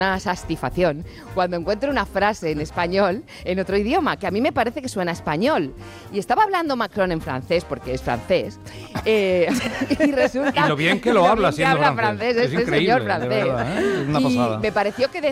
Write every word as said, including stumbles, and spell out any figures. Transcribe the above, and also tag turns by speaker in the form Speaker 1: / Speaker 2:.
Speaker 1: una satisfacción cuando encuentro una frase en español en otro idioma, que a mí me parece que suena a español. Y estaba hablando Macron en francés, porque es francés, eh, y resulta...
Speaker 2: Y lo bien que lo habla
Speaker 1: bien que
Speaker 2: siendo
Speaker 1: habla
Speaker 2: francés.
Speaker 1: francés,
Speaker 2: Es
Speaker 1: este
Speaker 2: increíble,
Speaker 1: señor
Speaker 2: de
Speaker 1: francés.
Speaker 2: verdad, ¿eh? Es una
Speaker 1: Y
Speaker 2: pasada.
Speaker 1: me pareció que